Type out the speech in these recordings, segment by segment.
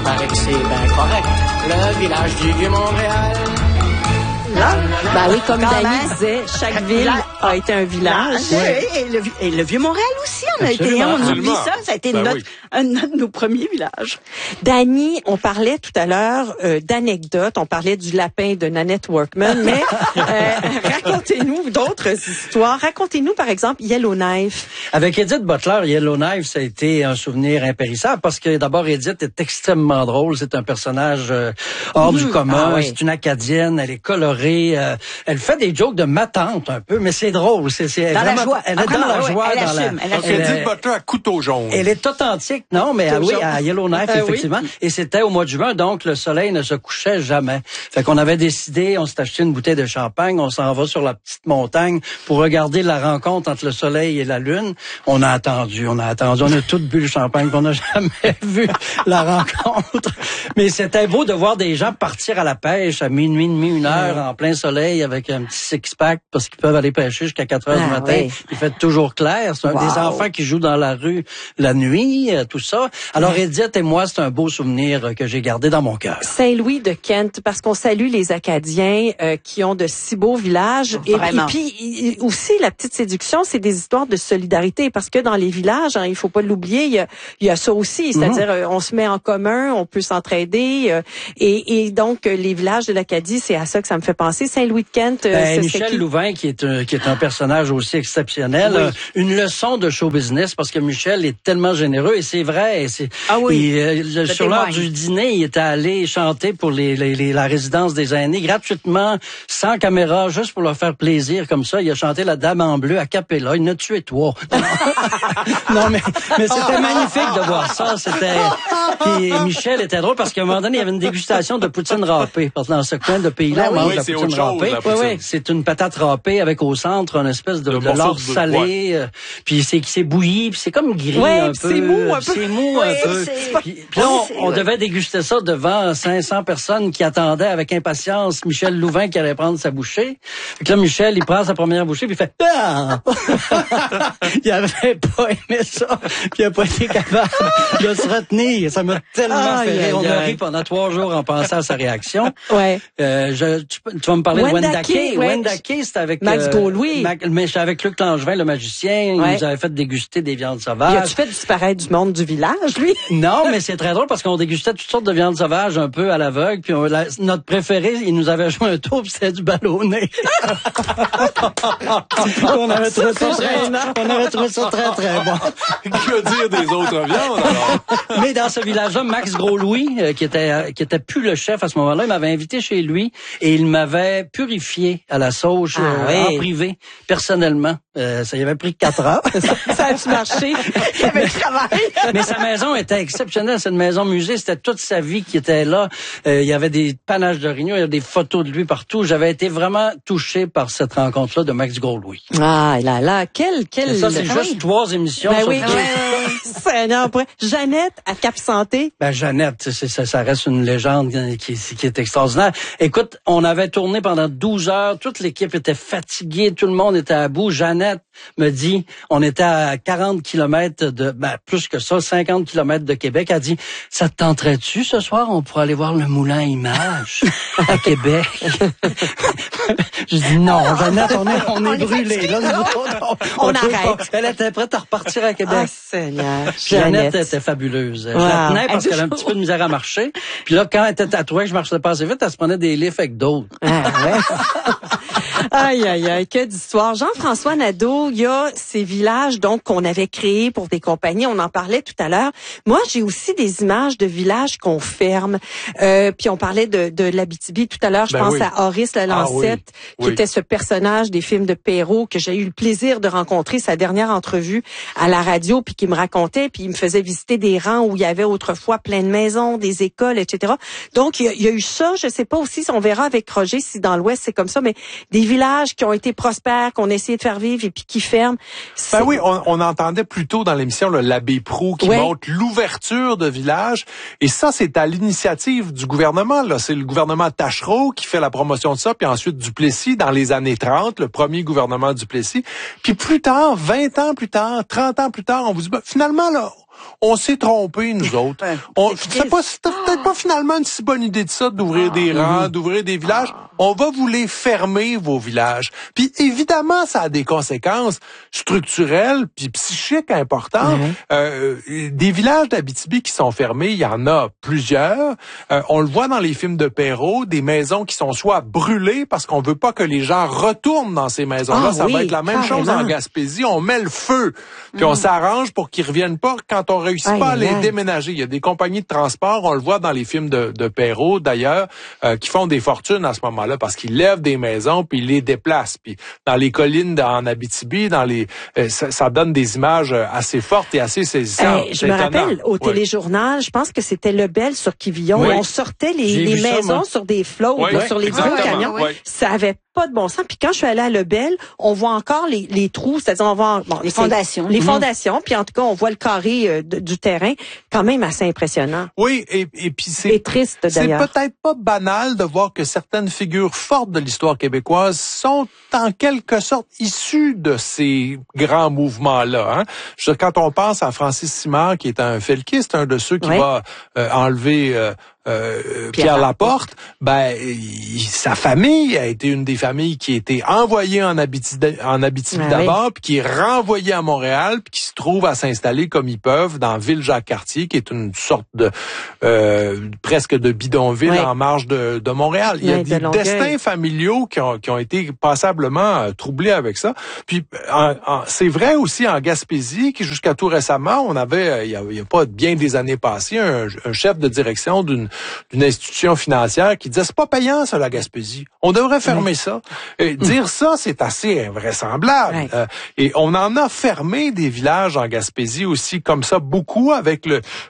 paraît que c'est bien correct. Le village du Vieux-Montréal. Ben oui, comme Dany disait, chaque ville a été un village. Et le Vieux-Montréal aussi, on a été un. On oublie ça. Ça a été un de nos premiers villages. Dany, on parlait tout à l'heure d'anecdotes. On parlait du lapin de Nanette Workman. Mais racontez-nous d'autres histoires. Racontez-nous, par exemple, Yellowknife. Avec Edith Butler, Yellowknife, ça a été un souvenir impérissable parce que d'abord, Edith est extrêmement drôle. C'est un personnage hors du commun. Ah, oui. C'est une Acadienne. Elle est colorée. Elle fait des jokes de ma tante un peu, mais c'est drôle. Dans la joie. Elle est dans la joie. Elle assume. Edith Butler à couteau jaune. Elle est authentique, non, mais à Yellowknife, effectivement. Oui. Et c'était au mois de juin, donc le soleil ne se couchait jamais. Fait qu'on avait décidé, on s'est acheté une bouteille de champagne, on s'en va sur la petite montagne pour regarder la rencontre entre le soleil et la lune. On a attendu. On a tout bu le champagne, qu'on n'a jamais vu la rencontre. Mais c'était beau de voir des gens partir à la pêche à minuit et demi, 1h, en plein soleil, avec un petit six-pack, parce qu'ils peuvent aller pêcher jusqu'à 4h du matin. Oui. Il fait toujours clair. C'est des enfants qui jouent dans la rue la nuit, tout ça. Alors, Edith et moi, c'est un beau souvenir que j'ai gardé dans mon cœur. Saint-Louis de Kent, parce qu'on salue les Acadiens qui ont de si beaux villages. Et puis aussi, la petite séduction, c'est des histoires de solidarité, parce que dans les villages, il faut pas l'oublier, il y a ça aussi, c'est-à-dire on se met en commun, on peut s'entraider. Et donc, les villages de l'Acadie, c'est à ça que ça me fait penser. Saint-Louis de Kent, Michel Louvain, qui est un personnage aussi exceptionnel. Oui. Une leçon de show business, parce que Michel est tellement généreux, et c'est vrai. Sur l'heure du dîner, il était allé chanter pour la résidence des aînés, gratuitement, sans caméra, juste pour leur faire plaisir, comme ça. Il a chanté La Dame en bleu à cappella. Il en a tué 3. Non, mais c'était magnifique de voir ça. Puis Michel était drôle, parce qu'à un moment donné, il y avait une dégustation de poutine râpée. Parce que dans ce coin de pays-là, on mange la poutine râpée. Oui. C'est une patate râpée avec au centre une espèce de lard salé. Puis c'est bouilli, puis c'est comme gris un peu. C'est mou un peu. C'est mou un peu. Puis là, on devait déguster ça devant 500 personnes qui attendaient avec impatience Michel Louvain qui allait prendre sa bouchée. Fait que là, Michel, il prend sa première bouchée, puis il fait « Ah! » Il avait pas aimé ça, puis il a pas été capable de se retenir. Ça m'a tellement fait rire. On a ri pendant 3 jours en pensant à sa réaction. Ouais. Tu vas me parler de Wendake. Wendake, c'était avec Max Gaulois. Mais j'étais avec Luc Langevin, le magicien. Il nous avait fait déguster des viandes sauvages. Il a-tu fait disparaître du monde du village, lui? Non, mais c'est très drôle parce qu'on dégustait toutes sortes de viandes sauvages un peu à l'aveugle. Puis notre préféré, il nous avait joué un tour, puis c'était du ballonné. On avait trouvé ça très, très bon. Que dire des autres viandes, alors? Mais dans ce village-là, Max Gros-Louis, qui était plus le chef à ce moment-là, il m'avait invité chez lui et il m'avait purifié à la sauge en privé, personnellement. Ça y avait pris 4 heures. Ça a-tu marché? Il y avait le travail. Mais sa maison était exceptionnelle. C'est une maison musée. C'était toute sa vie qui était là. Il y avait des panaches d'orignaux, il y avait des photos de lui partout. J'avais été vraiment touché par cette rencontre-là de Max Gros-Louis. Ah là, quel... Et ça, c'est juste 3 émissions. Ben oui. Seigneur, après. Jeannette, à Cap Santé. Ben, Jeannette, ça reste une légende qui est extraordinaire. Écoute, on avait tourné pendant 12 heures. Toute l'équipe était fatiguée. Tout le monde était à bout. Jeannette me dit, on était à 40 kilomètres plus que ça, 50 kilomètres de Québec. Elle dit, ça te tenterait-tu ce soir? On pourrait aller voir le Moulin Image à Québec. Je dis, non, Jeannette, on est brûlés. Là, on arrête. Elle était prête à repartir à Québec. Ah, Seigneur. Jeannette était fabuleuse. Je la tenais parce qu'elle avait un petit peu de misère à marcher. Puis là, quand elle était tatouée, que je marchais pas assez vite, elle se prenait des lifts avec d'autres. Ah, ouais. Aïe, quelle histoire. Jean-François Nadeau, il y a ces villages donc qu'on avait créés pour des compagnies, on en parlait tout à l'heure. Moi, j'ai aussi des images de villages qu'on ferme. Puis on parlait de l'Abitibi tout à l'heure, je pense à Horace Lalancette, qui était ce personnage des films de Perrault que j'ai eu le plaisir de rencontrer, sa dernière entrevue à la radio, puis qui me racontait, puis il me faisait visiter des rangs où il y avait autrefois plein de maisons, des écoles, etc. Donc, il y a eu ça, je sais pas aussi si on verra avec Roger si dans l'Ouest c'est comme ça, mais des villages qui ont été prospères, qu'on a essayé de faire vivre et puis qui ferment. Ben oui, on entendait plus tôt dans l'émission l'abbé Proulx qui montre l'ouverture de villages. Et ça, c'est à l'initiative du gouvernement. Là, c'est le gouvernement Taschereau qui fait la promotion de ça, puis ensuite Duplessis dans les années 30, le premier gouvernement Duplessis. Puis plus tard, 20 ans plus tard, 30 ans plus tard, on vous dit, finalement, là, On s'est trompé, nous autres. C'est peut-être pas finalement une si bonne idée de ça, d'ouvrir des rangs, d'ouvrir des villages. On va vous les fermer, vos villages. Puis évidemment, ça a des conséquences structurelles puis psychiques importantes. Des villages d'Abitibi qui sont fermés, il y en a plusieurs. On le voit dans les films de Perrault, des maisons qui sont soit brûlées parce qu'on veut pas que les gens retournent dans ces maisons-là. Ça va être la même chose en Gaspésie. On met le feu, puis on s'arrange pour qu'ils reviennent pas quand on réussit pas à les déménager. Il y a des compagnies de transport, on le voit dans les films de Perrault d'ailleurs, qui font des fortunes à ce moment-là parce qu'ils lèvent des maisons puis ils les déplacent. Puis dans les collines en Abitibi, ça donne des images assez fortes et assez saisissantes. Je me rappelle au téléjournal, je pense que c'était Lebel sur Quivillon, où on sortait les maisons sur des flottes, sur les gros camions. Ça avait pas de bon sens. Puis quand je suis allée à Lebel, on voit encore les trous, c'est-à-dire on voit les fondations. Les fondations, puis en tout cas on voit le carré du terrain, quand même assez impressionnant. Oui, et puis c'est triste d'ailleurs. C'est peut-être pas banal de voir que certaines figures fortes de l'histoire québécoise sont en quelque sorte issues de ces grands mouvements-là. Quand on pense à Francis Simard, qui est un felkiste, un de ceux qui va enlever Pierre Laporte, sa famille a été une des familles qui a été envoyée en Abitibi d'abord, puis qui est renvoyée à Montréal, puis qui se trouve à s'installer comme ils peuvent dans Ville-Jacques-Cartier, qui est une sorte de presque de bidonville en marge de Montréal. Il y a des destins familiaux qui ont été passablement troublés avec ça. Puis c'est vrai aussi en Gaspésie, qui jusqu'à tout récemment, on avait, il y a pas bien des années passées, un chef de direction d'une institution financière qui disait c'est pas payant ça la Gaspésie. On devrait fermer ça. Dire ça c'est assez invraisemblable. Et on en a fermé des villages en Gaspésie aussi comme ça beaucoup avec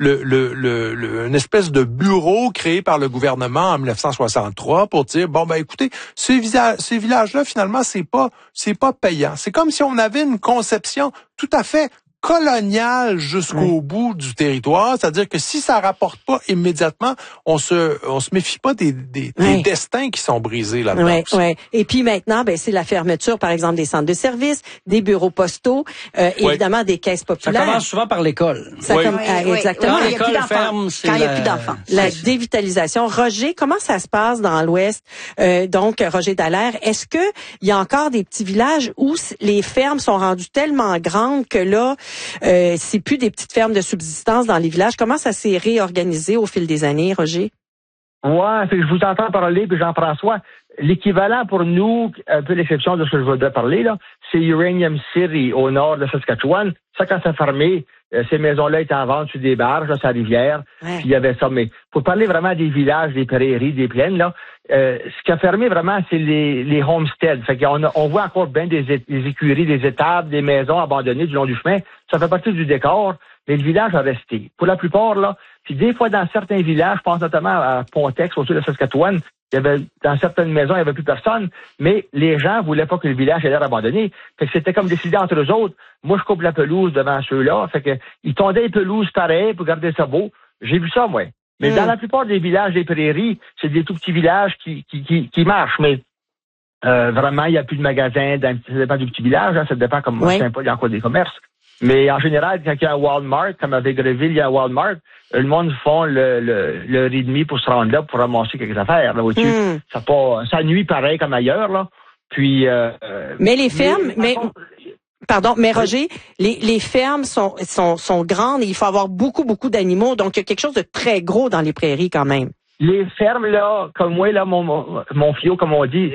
une espèce de bureau créé par le gouvernement en 1963 pour dire écoutez ces villages-là finalement c'est pas payant. C'est comme si on avait une conception tout à fait colonial jusqu'au bout du territoire, c'est-à-dire que si ça rapporte pas immédiatement, on se méfie pas des destins qui sont brisés là-dedans. Et puis maintenant, c'est la fermeture, par exemple, des centres de services, des bureaux postaux, évidemment des caisses populaires. Ça commence souvent par l'école. Exactement. Quand l'école ferme, quand il n'y a plus d'enfants. La dévitalisation. Roger, comment ça se passe dans l'Ouest? Donc, Roger Dallaire, est-ce que il y a encore des petits villages où les fermes sont rendues tellement grandes que là, c'est plus des petites fermes de subsistance dans les villages. Comment ça s'est réorganisé au fil des années, Roger? Ouais, je vous entends parler, puis Jean-François, l'équivalent pour nous, un peu l'exception de ce que je voudrais parler, là, c'est Uranium City, au nord de Saskatchewan. Ça, quand ça a fermé, ces maisons-là étaient en vente sur des barges, là, sur la rivière, puis il y avait ça. Mais pour parler vraiment des villages, des prairies, des plaines, là, ce qui a fermé vraiment, c'est les homesteads. Fait qu'on voit encore bien des écuries, des étables, des maisons abandonnées du long du chemin. Ça fait partie du décor, mais le village a resté. Pour la plupart, là, puis des fois dans certains villages, je pense notamment à Pontex, au sud de Saskatchewan, dans certaines maisons, il n'y avait plus personne, mais les gens voulaient pas que le village ait l'air abandonné. Fait que c'était comme décidé entre eux autres. Moi, je coupe la pelouse devant ceux-là. Fait que, ils tondaient les pelouses pareil pour garder ça beau. J'ai vu ça, moi. Mais dans la plupart des villages des prairies, c'est des tout petits villages qui marchent, mais vraiment, il n'y a plus de magasins, ça dépend du petit village, ça dépend comme moi, Saint-Paul, il y a encore des commerces. Mais en général, quand il y a un Walmart, comme à Végreville, il y a un Walmart, le monde font le et demi pour se rendre là pour ramasser quelques affaires, là, au-dessus. Ça nuit pareil comme ailleurs, là. Puis, mais les fermes, Pardon, mais Roger, les fermes sont grandes et il faut avoir beaucoup d'animaux, donc il y a quelque chose de très gros dans les prairies quand même. Les fermes, là, comme moi, là, mon fio, comme on dit,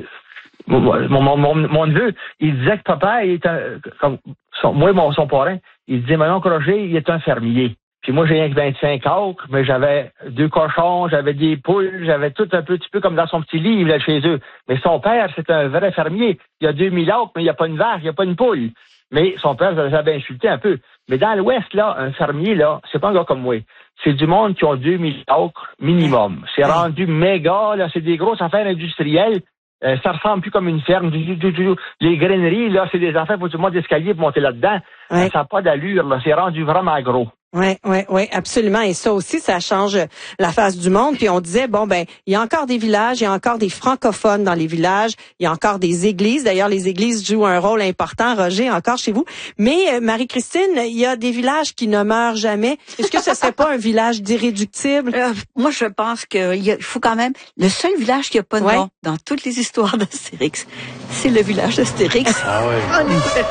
mon neveu, il disait que papa, il est son parrain, il disait, mon oncle Roger, il est un fermier. Puis moi, j'ai rien que 25 acres, mais j'avais 2 cochons, j'avais des poules, j'avais tout un petit peu comme dans son petit livre, là, chez eux. Mais son père, c'est un vrai fermier. Il y a 2000 acres, mais il n'y a pas une vache, il n'y a pas une poule. Mais son père, ça avait insulté un peu. Mais dans l'Ouest, là, un fermier, là, c'est pas un gars comme moi. C'est du monde qui ont 2000 acres minimum. C'est rendu méga, là, c'est des grosses affaires industrielles. Ça ressemble plus comme une ferme. Les graineries, là, c'est des affaires pour tout le monde d'escalier pour monter là-dedans. Ça n'a pas d'allure, là. C'est rendu vraiment gros. Oui, absolument. Et ça aussi, ça change la face du monde. Puis on disait, il y a encore des villages, il y a encore des francophones dans les villages, il y a encore des églises. D'ailleurs, les églises jouent un rôle important, Roger, encore chez vous. Mais, Marie-Christine, il y a des villages qui ne meurent jamais. Est-ce que ce serait pas un village d'irréductible? Moi, je pense qu'il faut quand même... Le seul village qui n'a pas de nom dans toutes les histoires d'Astérix, c'est le village d'Astérix. Ah oui.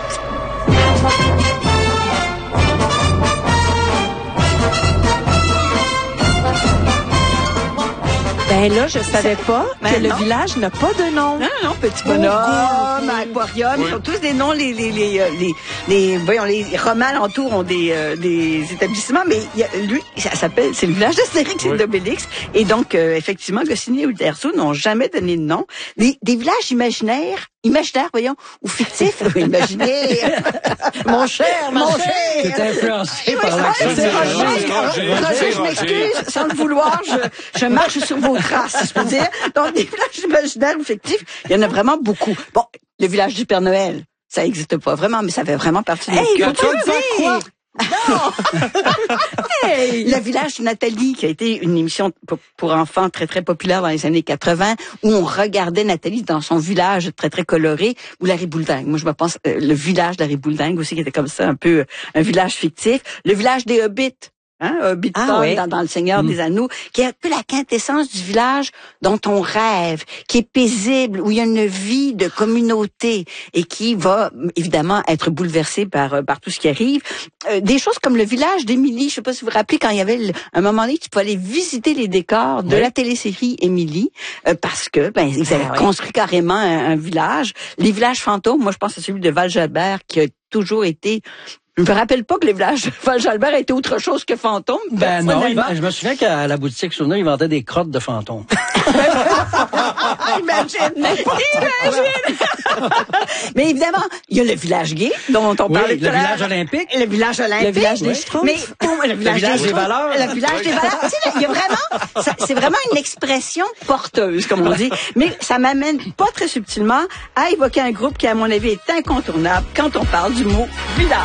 Ben là, je savais pas que le village n'a pas de nom. Non, Petit Bonhomme, Aquarium, ils ont tous des noms. Les romans alentours ont des établissements, mais lui, ça s'appelle, c'est le village d'Astérix et d'Obélix. Et donc, effectivement, Goscinny et Uderzo n'ont jamais donné de nom. Des villages imaginaires, ou fictifs, imaginaires. Mon cher. C'est influencé par l'accent. Roger, je m'excuse, sans le vouloir, je marche sur vos traces, je peux dire. Donc, des villages imaginaires ou fictifs, il y en a vraiment beaucoup. Bon, le village du Père Noël, ça n'existe pas vraiment, mais ça fait vraiment partie de notre culture. Quoi? Non! Hey! Le village de Nathalie, qui a été une émission pour enfants très, très populaire dans les années 80, où on regardait Nathalie dans son village très, très coloré, ou Larry Boulding. Moi, je me pense, le village d'Harry Boulding aussi, qui était comme ça, un peu un village fictif. Le village des Hobbits. Hobbiton dans Le Seigneur des Anneaux, qui est un peu la quintessence du village dont on rêve, qui est paisible, où il y a une vie de communauté et qui va évidemment être bouleversée par tout ce qui arrive. Des choses comme le village d'Émilie, je sais pas si vous vous rappelez quand il y avait un moment donné, tu pouvais aller visiter les décors de la télésérie Émilie, parce que ils avaient construit carrément un village. Les villages fantômes, moi je pense à celui de Val-Jalbert qui a toujours été... Je me rappelle pas que les villages de Val-Jalbert étaient autre chose que fantômes. Non, je me souviens qu'à la boutique Souvenir, ils vendaient des crottes de fantômes. Imagine! Mais évidemment, il y a le village gay, dont on parlait tout à l'heure. Le village olympique. Le village olympique. Le village des Schtroumpfs. Mais le village des valeurs. Le village des valeurs. Tu sais, il y a vraiment, c'est vraiment une expression porteuse, comme on dit. Mais ça m'amène pas très subtilement à évoquer un groupe qui, à mon avis, est incontournable quand on parle du mot village.